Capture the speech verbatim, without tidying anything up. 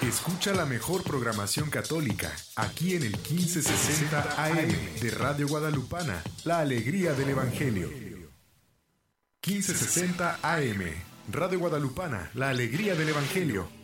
Escucha la mejor programación católica aquí en el quince sesenta A M de Radio Guadalupana, la alegría del Evangelio. quince sesenta A M, Radio Guadalupana, la alegría del Evangelio.